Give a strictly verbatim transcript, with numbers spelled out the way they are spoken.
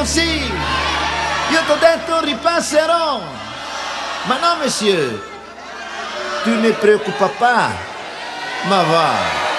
detto sì, io t'ho detto ripasserò. Ma no, monsieur, tu ne preoccupa pas, ma va.